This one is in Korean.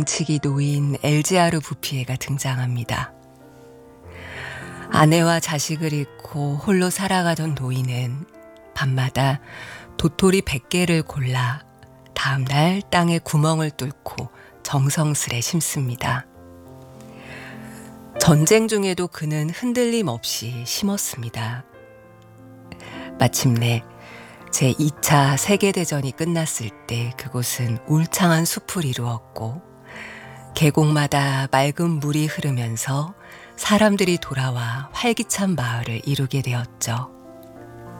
측이 놓인 엘지아르 부피에가 등장합니다. 아내와 자식을 잃고 홀로 살아가던 노인은 밤마다 도토리 100개를 골라 다음날 땅에 구멍을 뚫고 정성스레 심습니다. 전쟁 중에도 그는 흔들림 없이 심었습니다. 마침내 제2차 세계대전이 끝났을 때 그곳은 울창한 숲을 이루었고 계곡마다 맑은 물이 흐르면서 사람들이 돌아와 활기찬 마을을 이루게 되었죠.